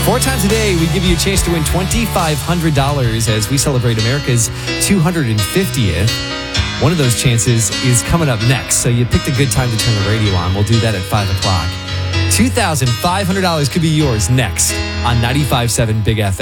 4 times a day, we give you a chance to win $2,500 as we celebrate America's 250th. One of those chances is coming up next, so you picked a good time to turn the radio on. We'll do that at 5 o'clock. $2,500 could be yours next on 95.7 Big FM.